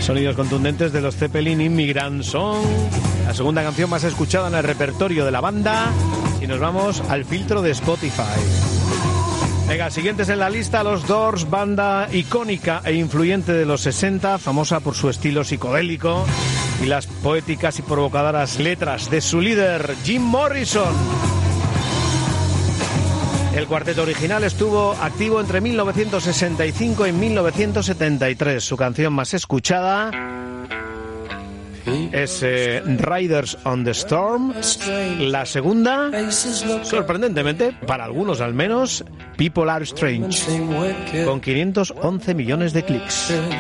Sonidos contundentes de los Zeppelin, Immigrant Song, la segunda canción más escuchada en el repertorio de la banda. Y nos vamos al filtro de Spotify. Venga, siguientes en la lista, los Doors, banda icónica e influyente de los 60, famosa por su estilo psicodélico y las poéticas y provocadoras letras de su líder, Jim Morrison. El cuarteto original estuvo activo entre 1965 y 1973. Su canción más escuchada es Riders on the Storm. La segunda, sorprendentemente, para algunos al menos, People Are Strange, con 511 millones de clics.